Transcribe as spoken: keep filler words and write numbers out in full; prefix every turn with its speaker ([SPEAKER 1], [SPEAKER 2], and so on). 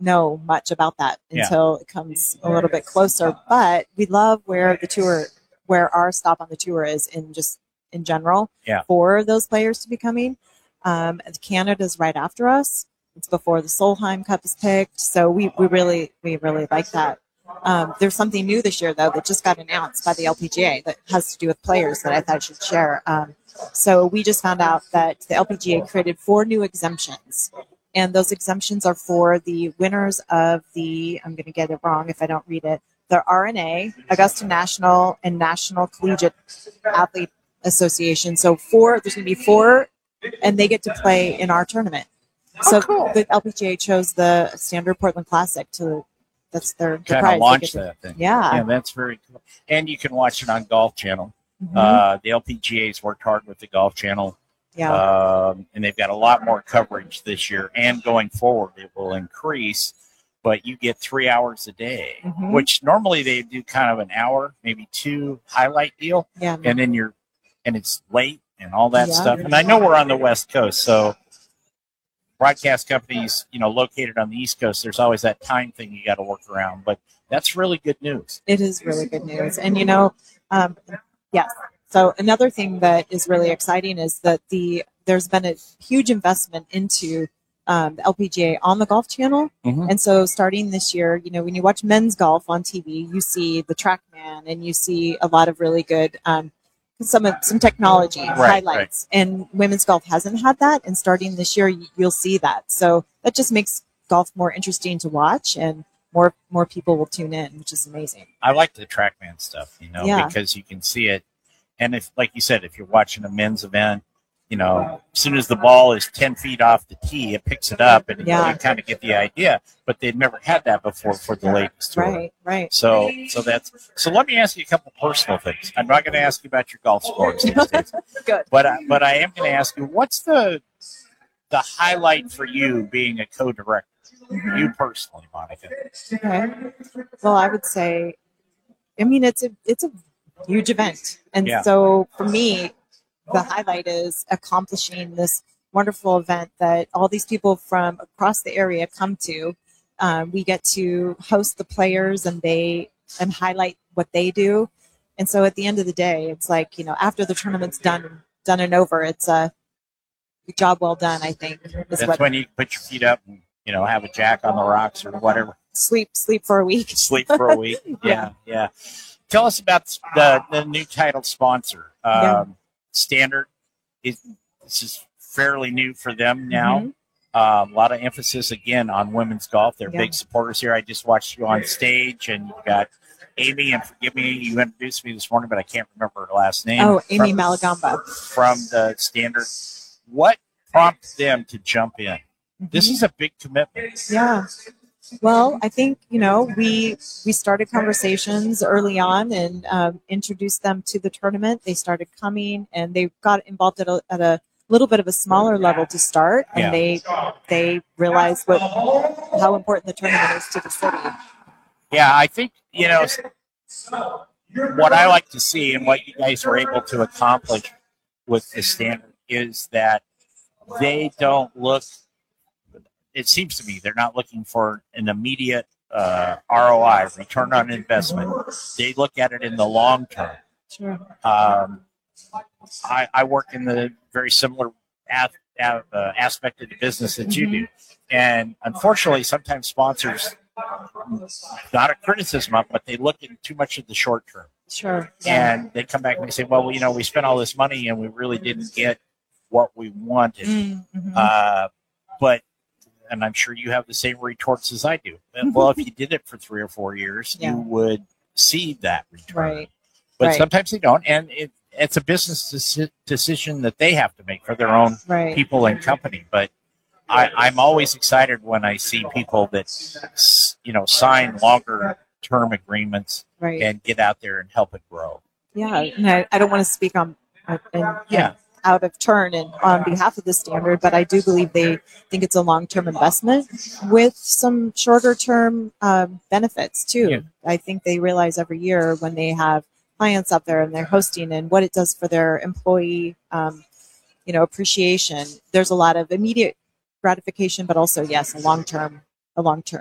[SPEAKER 1] know much about that
[SPEAKER 2] Yeah.
[SPEAKER 1] until it comes a little bit closer. But we love where the tour, where our stop on the tour is in just in general
[SPEAKER 2] Yeah.
[SPEAKER 1] for those players to be coming. Um, and Canada's right after us. It's before the Solheim Cup is picked. So we, we really, we really like that. Um, there's something new this year, though, that just got announced by the L P G A that has to do with players that I thought I should share. Um, so we just found out that the L P G A created four new exemptions. And those exemptions are for the winners of the, I'm going to get it wrong if I don't read it, the R N A, Augusta National, and National Collegiate Athlete Association. So four, there's going to be four, and they get to play in our tournament. So
[SPEAKER 2] oh, cool.
[SPEAKER 1] The L P G A chose the Standard Portland Classic to, that's their, their
[SPEAKER 2] kind of launch
[SPEAKER 1] to,
[SPEAKER 2] that thing.
[SPEAKER 1] Yeah.
[SPEAKER 2] Yeah, that's very cool. And you can watch it on Golf Channel.
[SPEAKER 1] Mm-hmm.
[SPEAKER 2] Uh, the L P G A's worked hard with the Golf Channel.
[SPEAKER 1] Yeah.
[SPEAKER 2] Um, and they've got a lot more coverage this year, and going forward, it will increase. But you get three hours a day,
[SPEAKER 1] mm-hmm.
[SPEAKER 2] which normally they do kind of an hour, maybe two highlight deal.
[SPEAKER 1] Yeah.
[SPEAKER 2] And then you're, and it's late and all that
[SPEAKER 1] yeah.
[SPEAKER 2] stuff. And I know we're on the West Coast, so broadcast companies, you know, located on the East Coast, there's always that time thing you got to work around. But that's really good news.
[SPEAKER 1] It is really good news. And, you know, um, yes. So another thing that is really exciting is that the there's been a huge investment into um, the L P G A on the Golf Channel.
[SPEAKER 2] Mm-hmm.
[SPEAKER 1] And so starting this year, you know, when you watch men's golf on T V, you see the TrackMan and you see a lot of really good um, some some technology
[SPEAKER 2] right,
[SPEAKER 1] highlights.
[SPEAKER 2] Right.
[SPEAKER 1] And women's golf hasn't had that. And starting this year, you'll see that. So that just makes golf more interesting to watch, and more more people will tune in, which is amazing.
[SPEAKER 2] I like the TrackMan stuff, you know,
[SPEAKER 1] yeah.
[SPEAKER 2] because you can see it. And if, like you said, if you're watching a men's event, you know, as soon as the ball is ten feet off the tee, it picks it up, and
[SPEAKER 1] yeah.
[SPEAKER 2] you kind of get the idea. But they'd never had that before for the ladies tour.
[SPEAKER 1] Right, right.
[SPEAKER 2] So, so that's so. Let me ask you a couple personal things. I'm not going to ask you about your golf scores these days.
[SPEAKER 1] Good.
[SPEAKER 2] But I, but I am going to ask you, what's the the highlight for you being a co-director? Mm-hmm. You personally, Monica.
[SPEAKER 1] Okay. Well, I would say, I mean, it's a it's a huge event, and
[SPEAKER 2] yeah.
[SPEAKER 1] so for me, the highlight is accomplishing this wonderful event that all these people from across the area come to. Um, we get to host the players, and they and highlight what they do. And so at the end of the day, it's like, you know, after the tournament's done, done and over, it's a job well done, I think.
[SPEAKER 2] That's what, when you put your feet up and, you know, have a jack on the rocks or whatever.
[SPEAKER 1] Sleep, sleep for a week.
[SPEAKER 2] Sleep for a week. Yeah, yeah. yeah. Tell us about the, the new title sponsor. Um,
[SPEAKER 1] yeah.
[SPEAKER 2] Standard. Is, this is fairly new for them now. Mm-hmm. Um, a lot of emphasis, again, on women's golf. They're
[SPEAKER 1] yeah.
[SPEAKER 2] big supporters here. I just watched you on stage, and you got Amy, and forgive me, you introduced me this morning, but I can't remember her last name.
[SPEAKER 1] Oh, Amy
[SPEAKER 2] from,
[SPEAKER 1] Malagamba.
[SPEAKER 2] From the Standard. What prompted them to jump in? Mm-hmm. This is a big commitment.
[SPEAKER 1] Yeah. Well, I think, you know, we we started conversations early on and um, introduced them to the tournament. They started coming, and they got involved at a, at a little bit of a smaller level to start, and yeah. they they realized what how important the tournament is to the city.
[SPEAKER 2] Yeah, I think, you know, what I like to see and what you guys were able to accomplish with the Standard is that they don't look, it seems to me, they're not looking for an immediate uh, R O I, return on investment. They look at it in the long term.
[SPEAKER 1] Sure.
[SPEAKER 2] Um, I, I work in the very similar af, af, uh, aspect of the business that you do. And unfortunately, sometimes sponsors, not a criticism of, but they look in too much of the short term.
[SPEAKER 1] Sure. Yeah.
[SPEAKER 2] And they come back and they say, well, you know, we spent all this money and we really didn't get what we wanted.
[SPEAKER 1] Mm-hmm.
[SPEAKER 2] Uh, but, and I'm sure you have the same retorts as I do. Well, if you did it for three or four years, yeah. you would see that return.
[SPEAKER 1] Right.
[SPEAKER 2] But
[SPEAKER 1] right.
[SPEAKER 2] sometimes they don't. And it, it's a business decision that they have to make for their own
[SPEAKER 1] right.
[SPEAKER 2] people and company. But I, I'm always excited when I see people that, you know, sign longer term agreements
[SPEAKER 1] right.
[SPEAKER 2] and get out there and help it grow.
[SPEAKER 1] Yeah. And I, I don't want to speak on, uh, in,
[SPEAKER 2] yeah.
[SPEAKER 1] out of turn and on behalf of the Standard, but I do believe they think it's a long-term investment with some shorter-term um, benefits too.
[SPEAKER 2] Yeah.
[SPEAKER 1] I think they realize every year when they have clients out there and they're hosting and what it does for their employee, um, you know, appreciation. There's a lot of immediate gratification, but also, yes, a long-term, a long-term